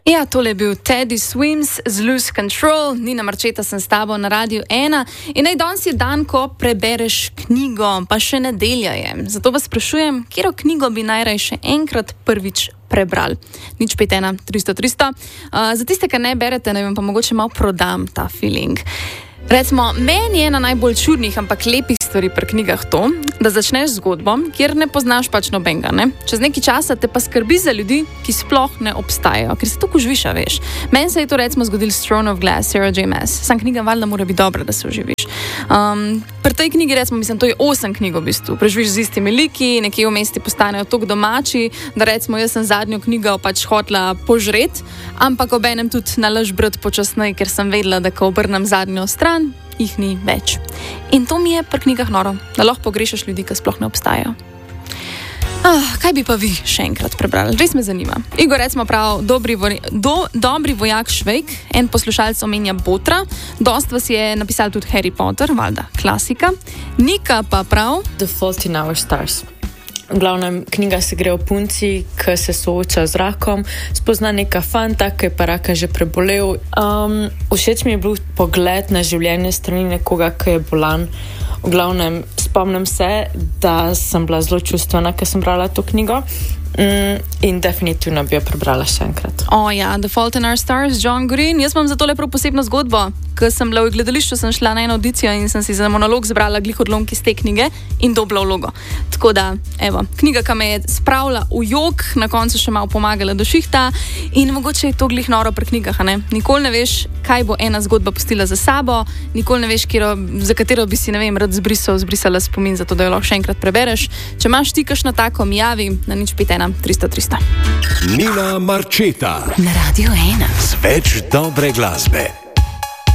Ja, tole je bil Teddy Swims z Lose Control, Nina Marčeta sem s tabo na Radiu 1 in naj danes je dan, ko prebereš knjigo, pa še nedelja je. Zato vas sprašujem, katero knjigo bi najraje še enkrat prvič prebrali. 051 300 300. Za tiste, ki ne berete, naj vam pa mogoče malo prodam ta feeling. Recimo, meni je ena najbolj čudnih, ampak lepih stvari pri knjigah to, da začneš zgodbo, kjer ne poznaš pač nobenega, ne? Čez nekaj časa te pa skrbi za ljudi, ki sploh ne obstajajo, ker se tako žviša, veš. Meni se je to recimo zgodilo s Throne of Glass, Sarah J. Maas. Sam knjiga valjda mora biti dobra, da se oživiš. Pri tej knjigi recimo, mislim, to je 8 knjig v bistvu. Preživiš z istimi liki, nekje v mesti postanejo toliko domači, da recimo jaz sem zadnjo knjigo pač hotela požret, ampak obenem tudi nalaž brati počasneje, ker sem vedela, da ko obrnem zadnjo stran, jih ni več. In to mi je pri knjigah noro, da lahko pogrešaš ljudi, ki sploh ne obstajajo. Kaj bi pa vi še enkrat prebrali? Res me zanima. Igor recimo prav, dobri vojak Švejk, en poslušalec omenja Botra, dost vas je napisal tudi Harry Potter, valjda, klasika. Nika pa prav The Fault in Our Stars. V glavnem, knjiga se gre o punci, ki se sooča z rakom, spozna neka fanta, ki je pa raka že prebolel. Všeč mi je bil pogled na življenje strani nekoga, ki je bolan. V glavnem, spomnim se, da sem bila zelo čustvena, ko sem brala to knjigo in definitivno bi jo prebrala še enkrat. Ja, The Fault in Our Stars, John Green. Jaz imam za tole prav posebno zgodbo. Ko sem bila v gledališču, sem šla na eno audicijo in sem si za monolog zbrala glih odlomke iz te knjige in dobila vlogo. Tako da, evo, knjiga, ki me je spravila v jok, na koncu še malo pomagala do šihta in mogoče je to glih noro pri knjigah, ne? Nikoli ne veš, kaj bo ena zgodba pustila za sabo, nikoli ne veš, za katero bi si, ne vem, rad zbrisala spomin, zato da jo lahko še enkrat prebereš. Če imaš ti kakšno tako, mi javi na 051 300 300. Nina Marčeta na Radiu 1 z več dobre glasbe.